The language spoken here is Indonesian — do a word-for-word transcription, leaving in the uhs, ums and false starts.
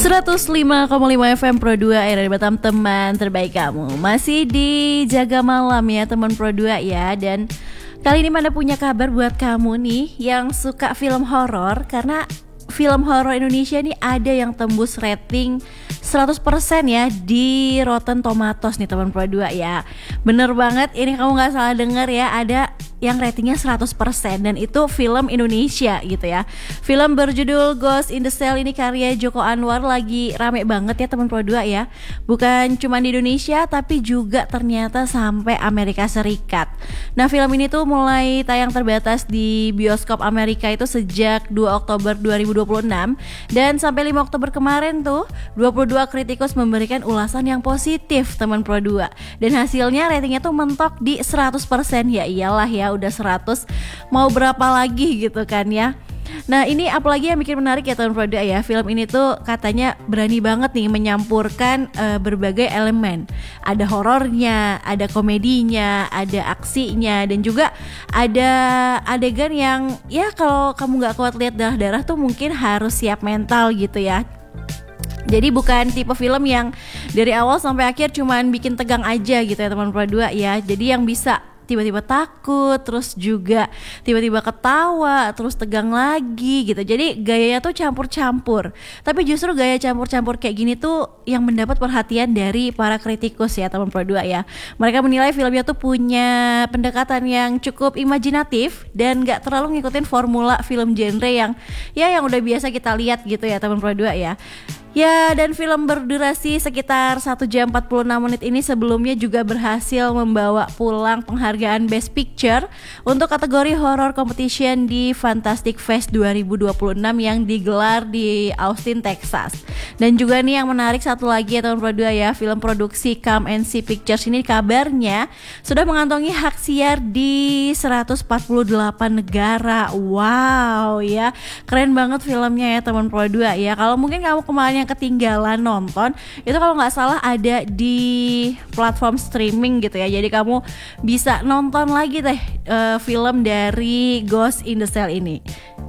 seratus lima koma lima F M Pro dua R R Batam, teman terbaik kamu. Masih di Jaga Malam ya teman Pro dua ya. Dan kali ini Manda punya kabar buat kamu nih yang suka film horor. Karena film horor Indonesia nih ada yang tembus rating seratus persen ya di Rotten Tomatoes nih teman Pro dua ya. Bener banget, ini kamu gak salah denger ya, ada yang ratingnya seratus persen dan itu film Indonesia gitu ya. Film berjudul Ghost in the Shell ini karya Joko Anwar lagi rame banget ya teman Pro dua ya. Bukan cuma di Indonesia tapi juga ternyata sampai Amerika Serikat. Nah, film ini tuh mulai tayang terbatas di bioskop Amerika itu sejak dua Oktober dua ribu dua puluh enam dan sampai lima Oktober kemarin tuh dua puluh dua kritikus memberikan ulasan yang positif teman Pro dua. Dan hasilnya ratingnya tuh mentok di seratus persen. Ya iyalah ya, udah seratus mau berapa lagi gitu kan ya. Nah, ini apalagi yang bikin menarik ya teman Pro dua ya. Film ini tuh katanya berani banget nih menyampurkan uh, berbagai elemen. Ada horornya, ada komedinya, ada aksinya, dan juga ada adegan yang ya kalau kamu gak kuat lihat darah-darah tuh mungkin harus siap mental gitu ya. Jadi bukan tipe film yang dari awal sampai akhir cuman bikin tegang aja gitu ya teman Pro dua ya. Jadi yang bisa tiba-tiba takut, terus juga tiba-tiba ketawa, terus tegang lagi gitu. Jadi gayanya tuh campur-campur. Tapi justru gaya campur-campur kayak gini tuh yang mendapat perhatian dari para kritikus ya teman Pro dua ya. Mereka menilai filmnya tuh punya pendekatan yang cukup imajinatif dan gak terlalu ngikutin formula film genre yang ya yang udah biasa kita lihat gitu ya teman Pro dua ya. Ya, dan film berdurasi sekitar satu jam empat puluh enam menit ini sebelumnya juga berhasil membawa pulang penghargaan Best Picture untuk kategori Horror Competition di Fantastic Fest dua ribu dua puluh enam yang digelar di Austin, Texas. Dan juga nih yang menarik satu lagi ya teman Pro dua ya, film produksi Come and See Pictures ini kabarnya sudah mengantongi hak siar di seratus empat puluh delapan negara. Wow ya, keren banget filmnya ya teman Pro dua ya. Kalau mungkin kamu kemarin ketinggalan nonton, itu kalau nggak salah ada di platform streaming gitu ya. Jadi kamu bisa nonton lagi deh uh, film dari Ghost in the Shell ini.